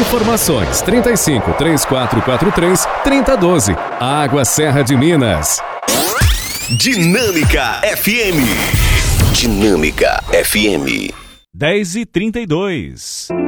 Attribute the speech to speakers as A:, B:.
A: Informações 35 3443 3012. Água Serra de Minas.
B: Dinâmica FM. Dinâmica FM.
C: 10h32.